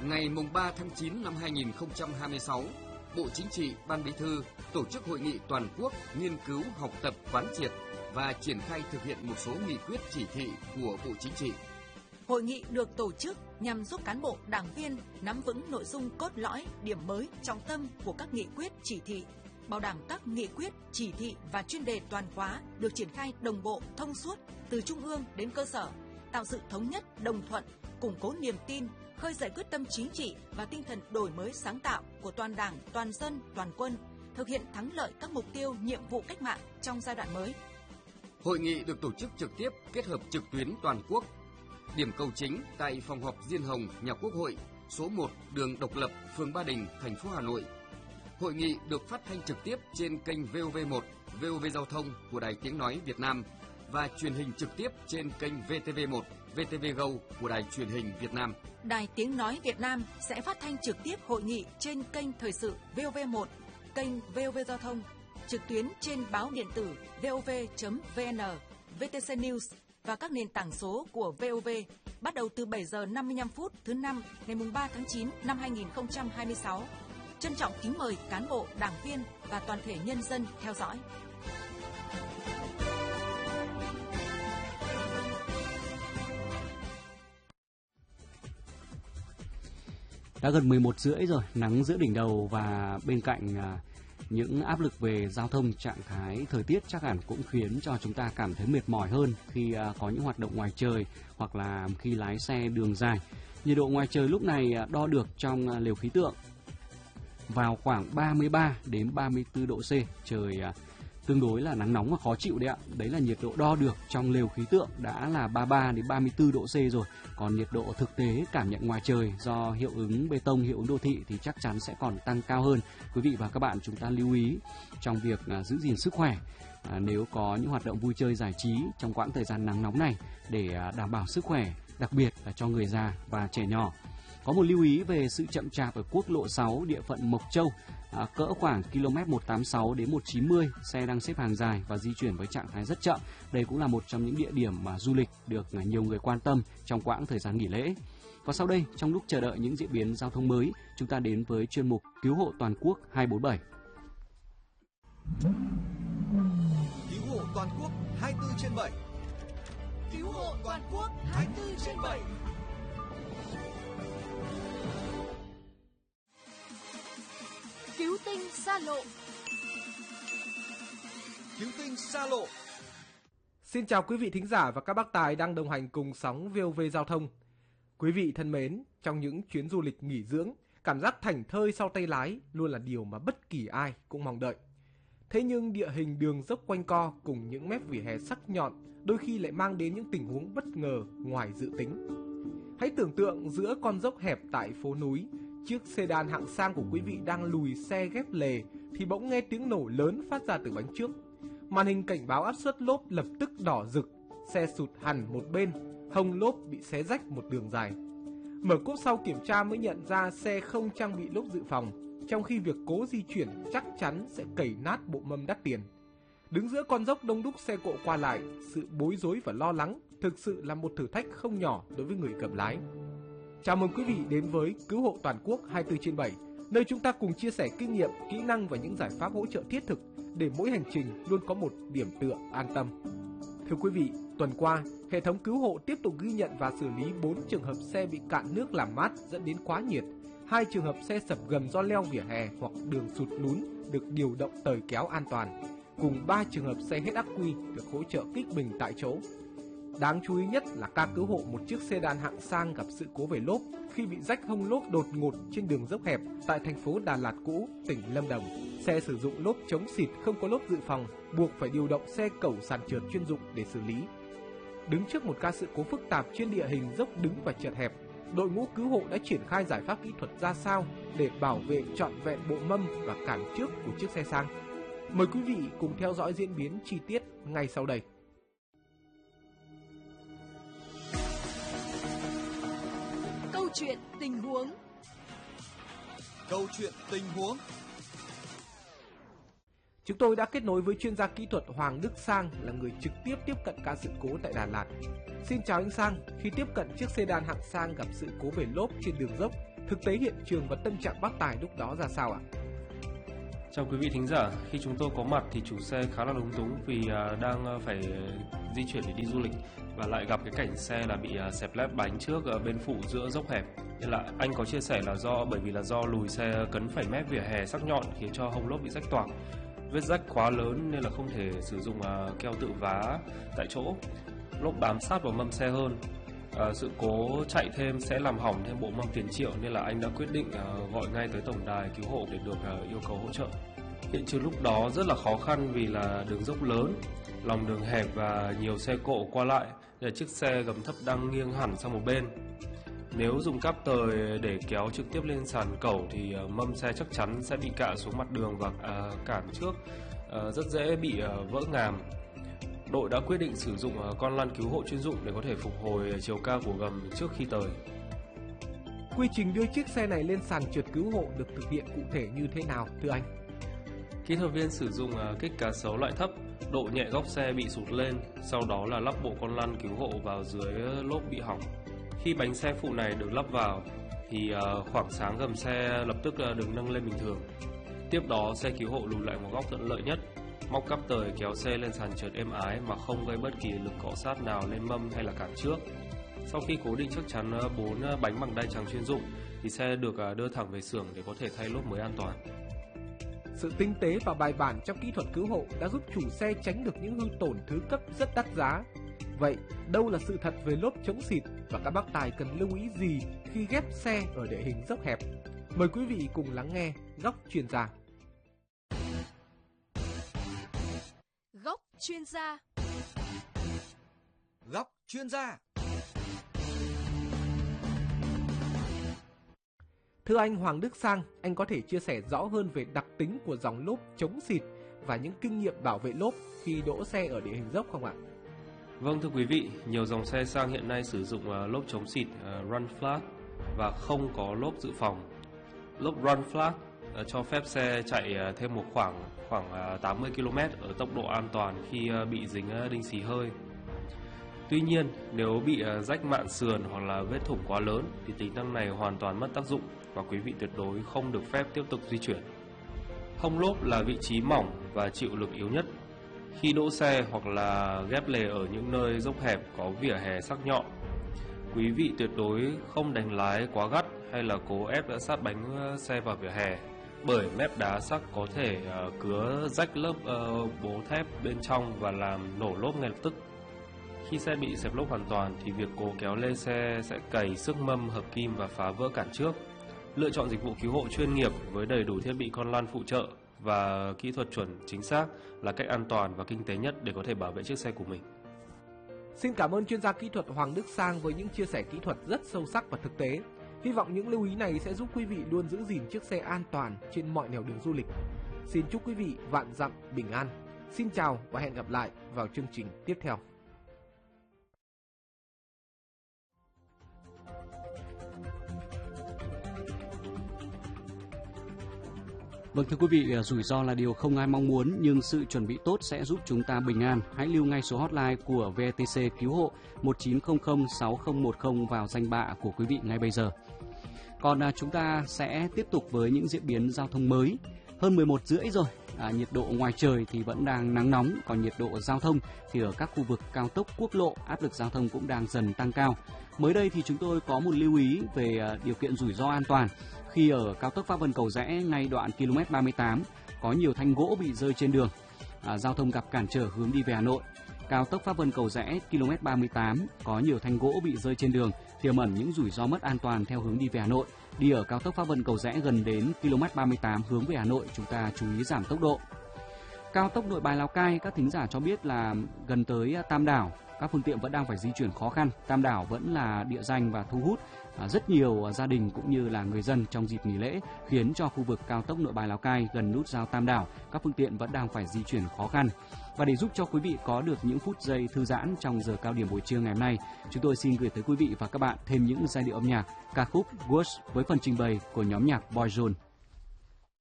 Ngày 3 tháng 9 năm 2026, Bộ Chính trị, Ban Bí thư tổ chức hội nghị toàn quốc nghiên cứu, học tập, quán triệt và triển khai thực hiện một số nghị quyết chỉ thị của Bộ Chính trị. Hội nghị được tổ chức nhằm giúp cán bộ, đảng viên nắm vững nội dung cốt lõi, điểm mới, trọng tâm của các nghị quyết, chỉ thị, bảo đảm các nghị quyết, chỉ thị và chuyên đề toàn khóa được triển khai đồng bộ, thông suốt từ trung ương đến cơ sở, tạo sự thống nhất, đồng thuận, củng cố niềm tin, khơi dậy quyết tâm chính trị và tinh thần đổi mới sáng tạo của toàn Đảng, toàn dân, toàn quân, thực hiện thắng lợi các mục tiêu, nhiệm vụ cách mạng trong giai đoạn mới. Hội nghị được tổ chức trực tiếp kết hợp trực tuyến toàn quốc. Điểm cầu chính tại phòng họp Diên Hồng, Nhà Quốc hội, số 1, đường Độc Lập, phường Ba Đình, thành phố Hà Nội. Hội nghị được phát thanh trực tiếp trên kênh VOV1, VOV Giao thông của Đài Tiếng nói Việt Nam và truyền hình trực tiếp trên kênh VTV1, VTV Go của Đài Truyền hình Việt Nam. Đài Tiếng nói Việt Nam sẽ phát thanh trực tiếp hội nghị trên kênh Thời sự VOV1, kênh VOV Giao thông, trực tuyến trên báo điện tử vov.vn, VTC News và các nền tảng số của VOV bắt đầu từ 7 giờ 55 phút thứ Năm ngày 3 tháng 9 năm 2026. Trân trọng kính mời cán bộ, đảng viên và toàn thể nhân dân theo dõi. Đã gần 11 rưỡi rồi, nắng giữa đỉnh đầu và bên cạnh những áp lực về giao thông, trạng thái thời tiết chắc hẳn cũng khiến cho chúng ta cảm thấy mệt mỏi hơn khi có những hoạt động ngoài trời hoặc là khi lái xe đường dài. Nhiệt độ ngoài trời lúc này đo được trong lều khí tượng vào khoảng 33 đến 34 độ C, trời tương đối là nắng nóng và khó chịu đấy ạ. Đấy là nhiệt độ đo được trong lều khí tượng đã là 33 đến 34 độ C rồi. Còn nhiệt độ thực tế cảm nhận ngoài trời do hiệu ứng bê tông, hiệu ứng đô thị thì chắc chắn sẽ còn tăng cao hơn. Quý vị và các bạn chúng ta lưu ý trong việc giữ gìn sức khỏe nếu có những hoạt động vui chơi giải trí trong quãng thời gian nắng nóng này để đảm bảo sức khỏe, đặc biệt là cho người già và trẻ nhỏ. Có một lưu ý về sự chậm chạp ở quốc lộ 6 địa phận Mộc Châu, cỡ khoảng km 186 đến 190, xe đang xếp hàng dài và di chuyển với trạng thái rất chậm. Đây cũng là một trong những địa điểm mà du lịch được nhiều người quan tâm trong quãng thời gian nghỉ lễ. Và sau đây, trong lúc chờ đợi những diễn biến giao thông mới, chúng ta đến với chuyên mục Cứu hộ toàn quốc 247. Cứu hộ toàn quốc 24/7. Cứu hộ toàn quốc 24/7. Cứu tinh xa lộ. Cứu tinh xa lộ. Xin chào quý vị thính giả và các bác tài đang đồng hành cùng sóng VOV Giao thông. Quý vị thân mến, trong những chuyến du lịch nghỉ dưỡng, cảm giác thảnh thơi sau tay lái luôn là điều mà bất kỳ ai cũng mong đợi. Thế nhưng địa hình đường dốc quanh co cùng những mép vỉa hè sắc nhọn đôi khi lại mang đến những tình huống bất ngờ ngoài dự tính. Hãy tưởng tượng giữa con dốc hẹp tại phố núi, chiếc sedan hạng sang của quý vị đang lùi xe ghép lề thì bỗng nghe tiếng nổ lớn phát ra từ bánh trước. Màn hình cảnh báo áp suất lốp lập tức đỏ rực, xe sụt hẳn một bên, hông lốp bị xé rách một đường dài. Mở cốp sau kiểm tra mới nhận ra xe không trang bị lốp dự phòng, trong khi việc cố di chuyển chắc chắn sẽ cày nát bộ mâm đắt tiền. Đứng giữa con dốc đông đúc xe cộ qua lại, sự bối rối và lo lắng thực sự là một thử thách không nhỏ đối với người cầm lái. Chào mừng quý vị đến với Cứu hộ toàn quốc 24/7, nơi chúng ta cùng chia sẻ kinh nghiệm, kỹ năng và những giải pháp hỗ trợ thiết thực để mỗi hành trình luôn có một điểm tựa an tâm. Thưa quý vị, tuần qua, hệ thống cứu hộ tiếp tục ghi nhận và xử lý 4 trường hợp xe bị cạn nước làm mát dẫn đến quá nhiệt, 2 trường hợp xe sập gầm do leo vỉa hè hoặc đường sụt lún được điều động tời kéo an toàn, cùng 3 trường hợp xe hết ắc quy được hỗ trợ kích bình tại chỗ. Đáng chú ý nhất là ca cứu hộ một chiếc sedan hạng sang gặp sự cố về lốp khi bị rách hông lốp đột ngột trên đường dốc hẹp tại thành phố Đà Lạt cũ, tỉnh Lâm Đồng. Xe sử dụng lốp chống xịt không có lốp dự phòng, buộc phải điều động xe cẩu sàn trượt chuyên dụng để xử lý. Đứng trước một ca sự cố phức tạp trên địa hình dốc đứng và chật hẹp, đội ngũ cứu hộ đã triển khai giải pháp kỹ thuật ra sao để bảo vệ trọn vẹn bộ mâm và cản trước của chiếc xe sang. Mời quý vị cùng theo dõi diễn biến chi tiết ngay sau đây. Câu chuyện tình huống. Câu chuyện tình huống. Chúng tôi đã kết nối với chuyên gia kỹ thuật Hoàng Đức Sang là người trực tiếp tiếp cận ca sự cố tại Đà Lạt. Xin chào anh Sang, khi tiếp cận chiếc sedan hạng sang gặp sự cố về lốp trên đường dốc, thực tế hiện trường và tâm trạng bác tài lúc đó ra sao ạ? Chào quý vị thính giả, khi chúng tôi có mặt thì chủ xe khá là lúng túng vì đang phải di chuyển để đi du lịch và lại gặp cái cảnh xe là bị xẹp lép bánh trước bên phụ giữa dốc hẹp. Nên là anh có chia sẻ là bởi vì do lùi xe cấn phẩy mép vỉa hè sắc nhọn khiến cho hông lốp bị rách toạc. Vết rách quá lớn nên là không thể sử dụng keo tự vá tại chỗ. Lốp bám sát vào mâm xe hơn. Sự cố chạy thêm sẽ làm hỏng thêm bộ mâm tiền triệu nên là anh đã quyết định gọi ngay tới tổng đài cứu hộ để được yêu cầu hỗ trợ. Hiện trường lúc đó rất là khó khăn vì là đường dốc lớn, lòng đường hẹp và nhiều xe cộ qua lại, nên chiếc xe gầm thấp đang nghiêng hẳn sang một bên. Nếu dùng cáp tời để kéo trực tiếp lên sàn cẩu thì mâm xe chắc chắn sẽ bị cạ xuống mặt đường và cản trước, rất dễ bị vỡ ngàm. Đội đã quyết định sử dụng con lăn cứu hộ chuyên dụng để có thể phục hồi chiều cao của gầm trước khi tời. Quy trình đưa chiếc xe này lên sàn trượt cứu hộ được thực hiện cụ thể như thế nào thưa anh? Kỹ thuật viên sử dụng kích cá sấu loại thấp, độ nhẹ góc xe bị sụt lên, sau đó là lắp bộ con lăn cứu hộ vào dưới lốp bị hỏng. Khi bánh xe phụ này được lắp vào thì khoảng sáng gầm xe lập tức được nâng lên bình thường. Tiếp đó xe cứu hộ lùi lại một góc thuận lợi nhất, móc cáp tời kéo xe lên sàn trượt êm ái mà không gây bất kỳ lực cọ sát nào lên mâm hay là cản trước. Sau khi cố định chắc chắn 4 bánh bằng đai trắng chuyên dụng thì xe được đưa thẳng về xưởng để có thể thay lốp mới an toàn. Sự tinh tế và bài bản trong kỹ thuật cứu hộ đã giúp chủ xe tránh được những hư tổn thứ cấp rất đắt giá. Vậy, đâu là sự thật về lốp chống xịt và các bác tài cần lưu ý gì khi ghép xe ở địa hình dốc hẹp? Mời quý vị cùng lắng nghe Góc Chuyên gia. Góc chuyên gia. Góc chuyên gia. Thưa anh Hoàng Đức Sang, anh có thể chia sẻ rõ hơn về đặc tính của dòng lốp chống xịt và những kinh nghiệm bảo vệ lốp khi đỗ xe ở địa hình dốc không ạ? Vâng thưa quý vị, nhiều dòng xe sang hiện nay sử dụng lốp chống xịt Run Flat và không có lốp dự phòng. Lốp Run Flat cho phép xe chạy thêm một khoảng 80 km ở tốc độ an toàn khi bị dính đinh xì hơi. Tuy nhiên, nếu bị rách mạn sườn hoặc là vết thủng quá lớn thì tính năng này hoàn toàn mất tác dụng và quý vị tuyệt đối không được phép tiếp tục di chuyển. Hông lốp là vị trí mỏng và chịu lực yếu nhất. Khi đỗ xe hoặc là ghép lề ở những nơi dốc hẹp có vỉa hè sắc nhọn, quý vị tuyệt đối không đánh lái quá gắt hay là cố ép sát bánh xe vào vỉa hè, bởi mép đá sắc có thể cứa rách lớp bố thép bên trong và làm nổ lốp ngay lập tức. Khi xe bị xẹp lốp hoàn toàn thì việc cố kéo lê xe sẽ cày xước mâm, hợp kim và phá vỡ cản trước. Lựa chọn dịch vụ cứu hộ chuyên nghiệp với đầy đủ thiết bị con lăn phụ trợ và kỹ thuật chuẩn chính xác là cách an toàn và kinh tế nhất để có thể bảo vệ chiếc xe của mình. Xin cảm ơn chuyên gia kỹ thuật Hoàng Đức Sang với những chia sẻ kỹ thuật rất sâu sắc và thực tế. Hy vọng những lưu ý này sẽ giúp quý vị luôn giữ gìn chiếc xe an toàn trên mọi nẻo đường du lịch. Xin chúc quý vị vạn dặm bình an. Xin chào và hẹn gặp lại vào chương trình tiếp theo. Vâng thưa quý vị, rủi ro là điều không ai mong muốn nhưng sự chuẩn bị tốt sẽ giúp chúng ta bình an. Hãy lưu ngay số hotline của VTC cứu hộ 1900 6010 vào danh bạ của quý vị ngay bây giờ. Còn chúng ta sẽ tiếp tục với những diễn biến giao thông mới. Hơn 11 rưỡi rồi, nhiệt độ ngoài trời thì vẫn đang nắng nóng, còn nhiệt độ giao thông thì ở các khu vực cao tốc, quốc lộ áp lực giao thông cũng đang dần tăng cao. Mới đây thì chúng tôi có một lưu ý về điều kiện rủi ro an toàn khi ở cao tốc Pháp Vân Cầu Giẽ ngay đoạn km 38 có nhiều thanh gỗ bị rơi trên đường, giao thông gặp cản trở hướng đi về Hà Nội. Cao tốc Pháp Vân Cầu Giẽ km 38 có nhiều thanh gỗ bị rơi trên đường, tiềm ẩn những rủi ro mất an toàn theo hướng đi về Hà Nội. Đi ở cao tốc Pháp Vân Cầu Giẽ gần đến km 38 hướng về Hà Nội, chúng ta chú ý giảm tốc độ. Cao tốc Nội Bài Lào Cai, các thính giả cho biết là gần tới Tam Đảo, các phương tiện vẫn đang phải di chuyển khó khăn. Tam Đảo vẫn là địa danh và thu hút rất nhiều gia đình cũng như là người dân trong dịp nghỉ lễ, khiến cho khu vực cao tốc Nội Bài Lào Cai gần nút giao Tam Đảo, các phương tiện vẫn đang phải di chuyển khó khăn. Và để giúp cho quý vị có được những phút giây thư giãn trong giờ cao điểm buổi trưa ngày hôm nay, chúng tôi xin gửi tới quý vị và các bạn thêm những giai điệu âm nhạc, ca khúc Words với phần trình bày của nhóm nhạc Boyzone.